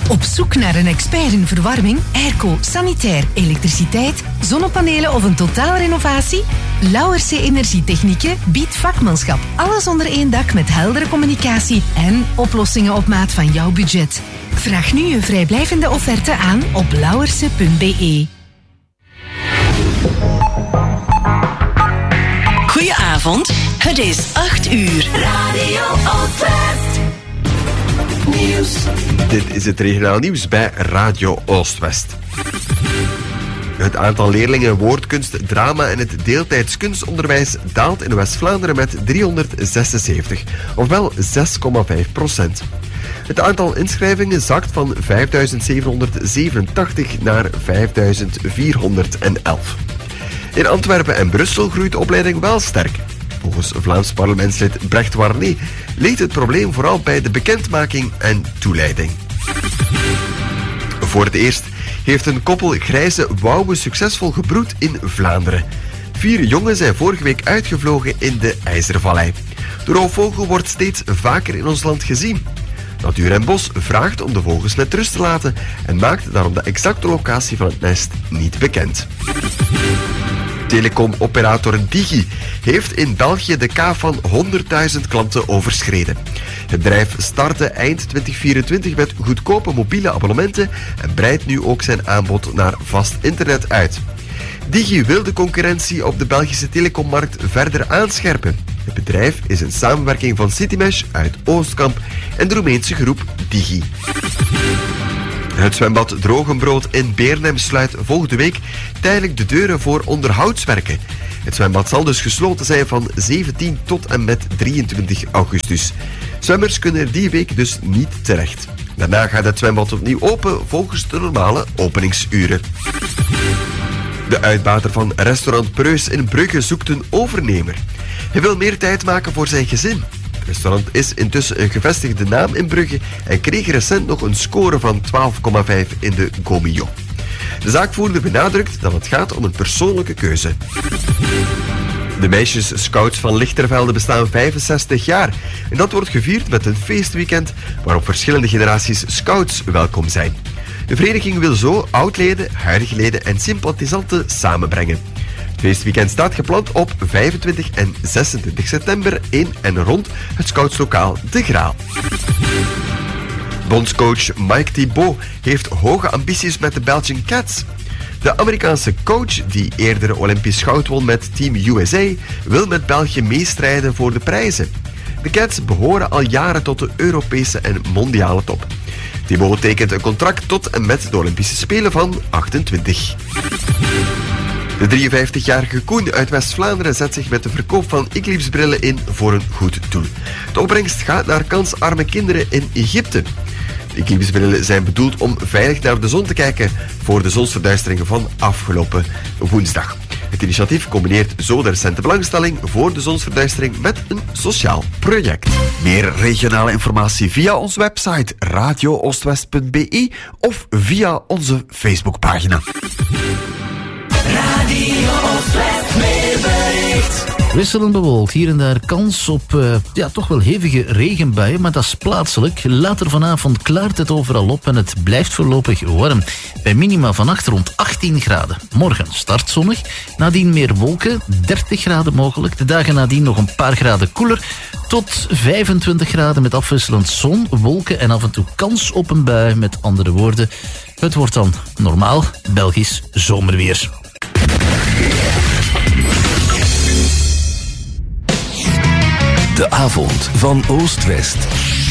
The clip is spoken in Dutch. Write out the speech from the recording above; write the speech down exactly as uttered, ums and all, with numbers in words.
Op zoek naar een expert in verwarming, airco, sanitair, elektriciteit, zonnepanelen of een totaalrenovatie? Lauwerse Energietechnieken biedt vakmanschap. Alles onder één dak met heldere communicatie en oplossingen op maat van jouw budget. Vraag nu een vrijblijvende offerte aan op lauwerse punt b e. Goedenavond, het is acht uur. Radio Oostwest. Nieuws. Dit is het regionaal nieuws bij Radio Oostwest. Het aantal leerlingen woordkunst, drama en het deeltijds kunstonderwijs daalt in West-Vlaanderen met driehonderdzesenzeventig, ofwel zes komma vijf procent. Het aantal inschrijvingen zakt van vijfduizend zevenhonderdzevenentachtig naar vijfduizend vierhonderdelf. In Antwerpen en Brussel groeit de opleiding wel sterk. Volgens Vlaams parlementslid Brecht Warné ligt het probleem vooral bij de bekendmaking en toeleiding. Voor het eerst heeft een koppel grijze wouwen succesvol gebroed in Vlaanderen. Vier jongen zijn vorige week uitgevlogen in de IJzervallei. De roofvogel wordt steeds vaker in ons land gezien. Natuur en Bos vraagt om de vogels met rust te laten en maakt daarom de exacte locatie van het nest niet bekend. Telecomoperator Digi heeft in België de K van honderdduizend klanten overschreden. Het bedrijf startte eind twintig vierentwintig met goedkope mobiele abonnementen en breidt nu ook zijn aanbod naar vast internet uit. Digi wil de concurrentie op de Belgische telecommarkt verder aanscherpen. Het bedrijf is een samenwerking van Citymesh uit Oostkamp en de Roemeense groep Digi. Het zwembad Drogenbrood in Beernem sluit volgende week tijdelijk de deuren voor onderhoudswerken. Het zwembad zal dus gesloten zijn van zeventien tot en met drieëntwintig augustus. Zwemmers kunnen er die week dus niet terecht. Daarna gaat het zwembad opnieuw open volgens de normale openingsuren. De uitbater van restaurant Preus in Brugge zoekt een overnemer. Hij wil meer tijd maken voor zijn gezin. Het restaurant is intussen een gevestigde naam in Brugge en kreeg recent nog een score van twaalf komma vijf in de Gomio. De zaakvoerder benadrukt dat het gaat om een persoonlijke keuze. De meisjes-scouts van Lichtervelde bestaan vijfenzestig jaar en dat wordt gevierd met een feestweekend waarop verschillende generaties scouts welkom zijn. De vereniging wil zo oud-leden, huidige leden en sympathisanten samenbrengen. Het feestweekend staat gepland op vijfentwintig en zesentwintig september in en rond het scoutslokaal De Graal. Bondscoach Mike Thibault heeft hoge ambities met de Belgian Cats. De Amerikaanse coach, die eerder Olympisch goud won met Team U S A, wil met België meestrijden voor de prijzen. De Cats behoren al jaren tot de Europese en mondiale top. Thibault tekent een contract tot en met de Olympische Spelen van achtentwintig. De drieënvijftigjarige Koen uit West-Vlaanderen zet zich met de verkoop van Eclipse-brillen in voor een goed doel. De opbrengst gaat naar kansarme kinderen in Egypte. De Eclipse-brillen zijn bedoeld om veilig naar de zon te kijken voor de zonsverduistering van afgelopen woensdag. Het initiatief combineert zo de recente belangstelling voor de zonsverduistering met een sociaal project. Meer regionale informatie via onze website radio oostwest punt b e of via onze Facebookpagina. Radio Oostwest weerbericht. Wisselend bewolkt, hier en daar kans op uh, ja, toch wel hevige regenbuien, maar dat is plaatselijk. Later vanavond klaart het overal op en het blijft voorlopig warm. Bij minima vannacht rond achttien graden. Morgen start zonnig, nadien meer wolken, dertig graden mogelijk. De dagen nadien nog een paar graden koeler, tot vijfentwintig graden met afwisselend zon, wolken en af en toe kans op een bui. Met andere woorden, het wordt dan normaal Belgisch zomerweer. De avond van Oost-West.